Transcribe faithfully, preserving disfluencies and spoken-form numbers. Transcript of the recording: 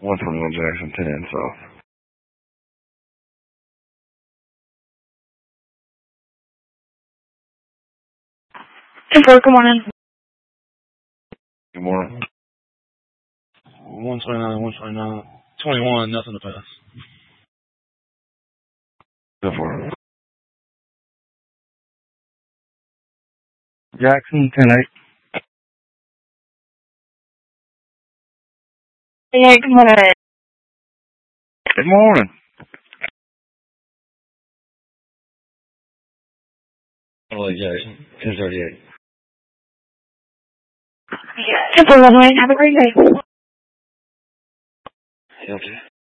one twenty-one Jackson, ten South. ten four, good morning. Good morning. one twenty-nine, one twenty-nine, twenty-one, nothing to pass. ten four. Jackson, ten eight. Yeah, good morning. Good morning. Emily Jackson, ten thirty-eight. ten four, Have a great day. Okay.